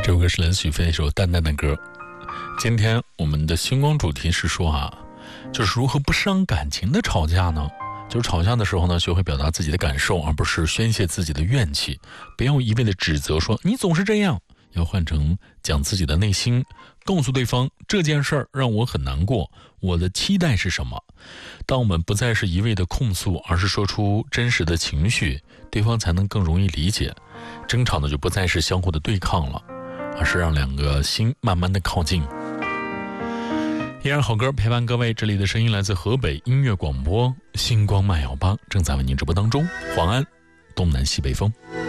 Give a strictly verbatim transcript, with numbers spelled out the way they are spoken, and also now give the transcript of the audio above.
这首歌是来自许飞一首淡淡的歌。今天我们的星光主题是说啊，就是如何不伤感情的吵架呢？就是吵架的时候呢，学会表达自己的感受，而不是宣泄自己的怨气。不要一味的指责说你总是这样，要换成讲自己的内心，告诉对方这件事儿让我很难过，我的期待是什么。当我们不再是一味的控诉，而是说出真实的情绪，对方才能更容易理解。争吵呢就不再是相互的对抗了，而是让两个心慢慢的靠近。依然好歌陪伴各位，这里的声音来自河北音乐广播星光慢摇吧，正在为您直播当中。黄安，东南西北风。